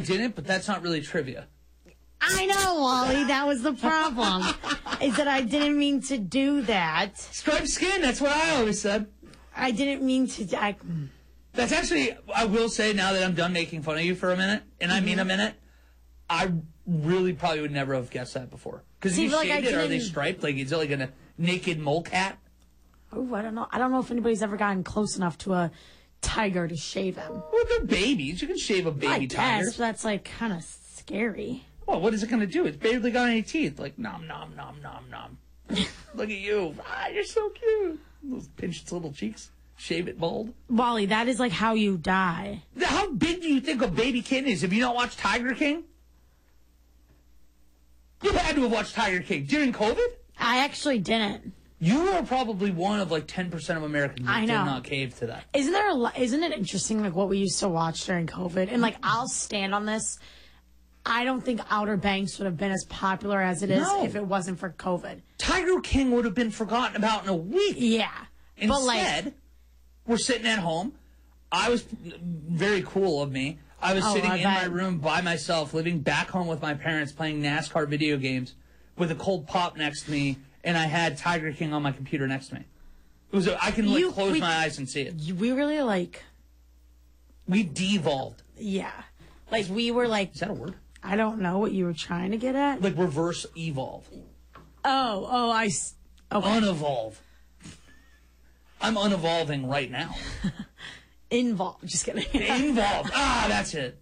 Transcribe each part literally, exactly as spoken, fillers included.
didn't, but that's not really trivia. I know, Wally. That was the problem. Is that I didn't mean to do that. Striped skin, that's what I always said. I didn't mean to... I, That's actually, I will say, now that I'm done making fun of you for a minute, and I mean a minute, I really probably would never have guessed that before. Because you like, shaved I it, are they didn't- striped? Like, is it like a naked mole cat? oh, I don't know. I don't know if anybody's ever gotten close enough to a tiger to shave him. Well, they're babies. You can shave a baby I tiger. guess, but that's like kind of scary. Well, what is it going to do? It's barely got any teeth. Like, nom, nom, nom, nom, nom. Look at you. Ah, you're so cute. Those pinch its little cheeks. Shave it bald. Wally, that is like how you die. How big do you think a baby kitten is? Have you not watched Tiger King? You had to have watched Tiger King during COVID? I actually didn't. You are probably one of like ten percent of Americans that I did know. not cave to that. Isn't there a lo- isn't it interesting like what we used to watch during COVID? And like I'll stand on this. I don't think Outer Banks would have been as popular as it is No. if it wasn't for COVID. Tiger King would have been forgotten about in a week. Yeah. Instead, but like we're sitting at home. I was very cool of me. I was Oh, sitting I in bet. my room by myself, living back home with my parents, playing NASCAR video games with a cold pop next to me, and I had Tiger King on my computer next to me. It was a, I can like You- close we- my eyes and see it. we really like We devolved. yeah. Like we were like Is that a word? I don't know what you were trying to get at. Like reverse evolve. Oh, oh, I s- okay. Unevolve. I'm unevolving right now. Involved. Just kidding. Involved. Ah, that's it.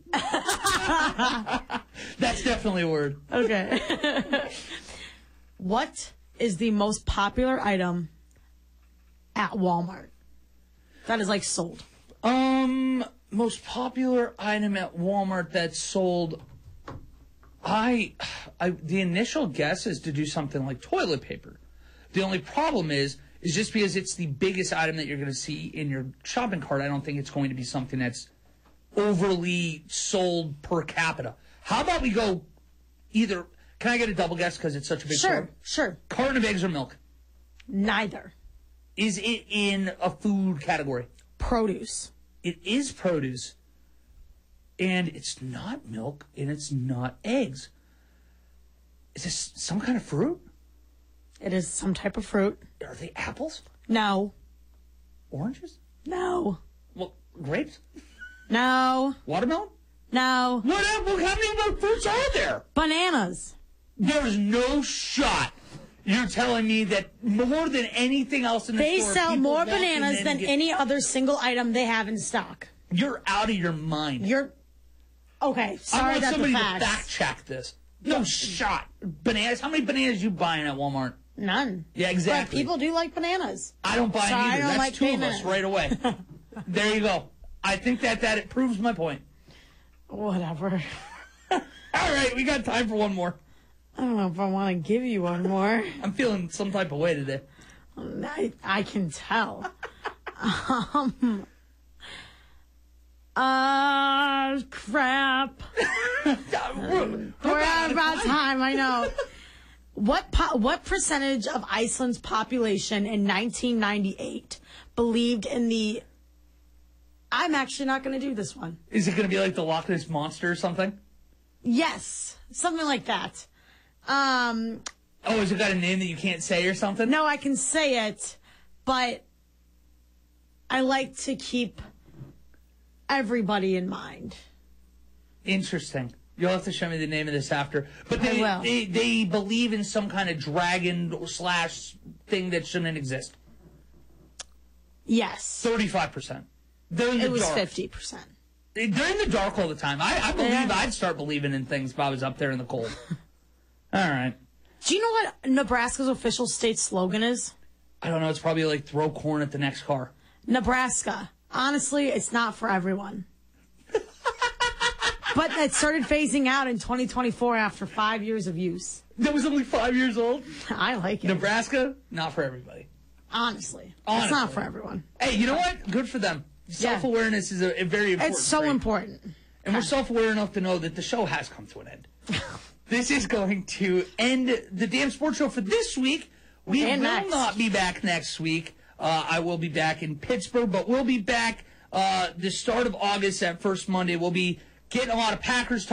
That's definitely a word. Okay. What is the most popular item at Walmart that is like sold? Um, most popular item at Walmart that's sold. I, I, the initial guess is to do something like toilet paper. The only problem is, is just because it's the biggest item that you're going to see in your shopping cart, I don't think it's going to be something that's overly sold per capita. How about we go either, can I get a double guess because it's such a big Sure, club? sure. Carton of eggs or milk? Neither. Is it in a food category? Produce. It is produce. And it's not milk, and it's not eggs. Is this some kind of fruit? It is some type of fruit. Are they apples? No. Oranges? No. Well, grapes? No. Watermelon? No. What, what, how many more fruits are there? Bananas. There's no shot. You're telling me that more than anything else in the They store, sell people more walk in bananas and than get- any other single item they have in stock. You're out of your mind. You're okay. I Sorry want about the somebody to facts. fact check this. No shot. Bananas? How many bananas you buying at Walmart? None. Yeah, exactly. But people do like bananas. I don't buy So them I either. don't That's like two of bananas. us right away. There you go. I think that that it proves my point. Whatever. All right, we got time for one more. I don't know if I want to give you one more. I'm feeling some type of way today. I, I can tell. um. Uh, crap. We're- We're out about time, I know. What po- what percentage of Iceland's population in nineteen ninety-eight believed in the... I'm actually not going to do this one. Is it going to be like the Loch Ness Monster or something? Yes, something like that. Um, Oh, has it got a name that you can't say or something? no, I can say it, but I like to keep everybody in mind. Interesting. You'll have to show me the name of this after. But I they, will. they, they believe in some kind of dragon slash thing that shouldn't exist. Yes, thirty-five percent. They're in the it was dark. fifty percent. They're in the dark all the time. I, I believe Yeah. I'd start believing in things if I was up there in the cold. All right. Do you know what Nebraska's official state slogan is? I don't know. It's probably like throw corn at the next car. Nebraska. Honestly, it's not for everyone. But it started phasing out in twenty twenty-four after five years of use. That was only five years old. I like it. Nebraska, not for everybody. Honestly. It's Honestly. not for everyone. Hey, you know what? Good for them. Self-awareness is a, a very important It's so trait. important. And we're self-aware enough to know that the show has come to an end. This is going to end the damn sports show for this week. We And will next. not be back next week. Uh, I will be back in Pittsburgh, but we'll be back uh, the start of August, that first Monday. We'll be getting a lot of Packers talk.